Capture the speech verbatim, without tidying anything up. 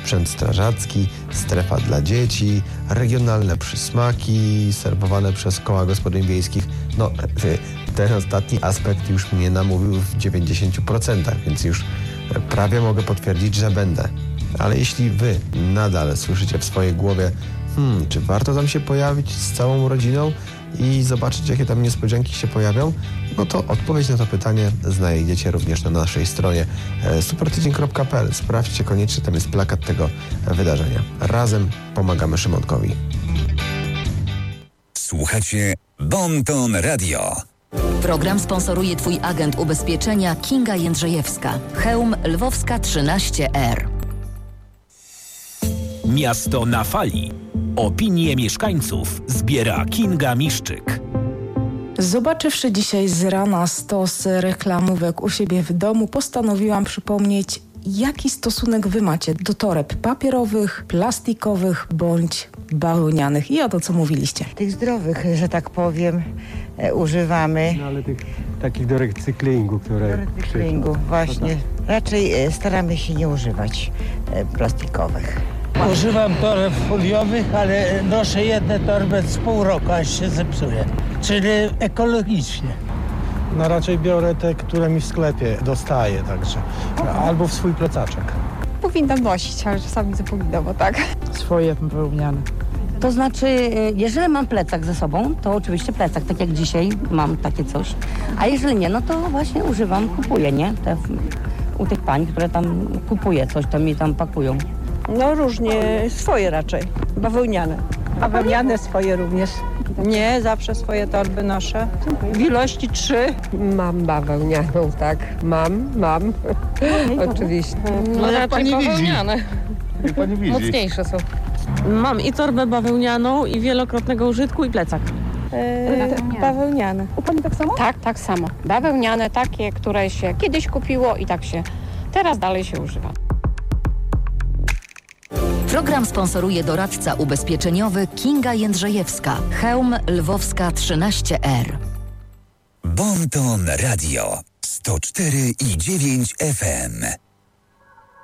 sprzęt strażacki, strefa dla dzieci, regionalne przysmaki serwowane przez koła gospodyń wiejskich. No, ten ostatni aspekt już mnie namówił w dziewięćdziesięciu procentach, więc już prawie mogę potwierdzić, że będę. Ale jeśli wy nadal słyszycie w swojej głowie, hmm, czy warto tam się pojawić z całą rodziną i zobaczyć, jakie tam niespodzianki się pojawią, no to odpowiedź na to pytanie znajdziecie również na naszej stronie supertydzień kropka p l. Sprawdźcie koniecznie, tam jest plakat tego wydarzenia. Razem pomagamy Szymonkowi. Słuchacie Bon Ton Radio. Program sponsoruje Twój agent ubezpieczenia Kinga Jędrzejewska. Chełm Lwowska trzynaście R. Miasto na fali. Opinie mieszkańców zbiera Kinga Miszczyk. Zobaczywszy dzisiaj z rana stos reklamówek u siebie w domu, postanowiłam przypomnieć, jaki stosunek wy macie do toreb papierowych, plastikowych bądź bawełnianych i o to, co mówiliście. Tych zdrowych, że tak powiem, e, używamy. No ale tych takich do recyklingu, które... Do recyklingu, właśnie. Raczej e, staramy się nie używać e, plastikowych. Używam toreb foliowych, ale noszę jedne torby z pół roku, aż się zepsuje. Czyli ekologicznie. No raczej biorę te, które mi w sklepie dostaję, także. Albo w swój plecaczek. Powinnam nosić, ale czasami zapominam, bo tak. Swoje bawełniane. To znaczy, jeżeli mam plecak ze sobą, to oczywiście plecak, tak jak dzisiaj mam takie coś. A jeżeli nie, no to właśnie używam, kupuję, nie? Te, u tych pań, które tam kupuję coś, to mi tam pakują. No różnie, swoje raczej, bawełniane. Bawełniane swoje również. Nie, zawsze swoje torby noszę. W ilości trzy. Mam bawełnianą, tak. Mam, mam. Oczywiście. No, no raczej pani bawełniane. Widzi. Pani widzi. Mocniejsze są. Mam i torbę bawełnianą, i wielokrotnego użytku, i plecak. Eee, bawełniane. U pani tak samo? Tak, tak samo. Bawełniane, takie, które się kiedyś kupiło i tak się teraz dalej się używa. Program sponsoruje doradca ubezpieczeniowy Kinga Jędrzejewska. Chełm Lwowska trzynaście R. Bon Ton Radio sto cztery i dziewięć F M.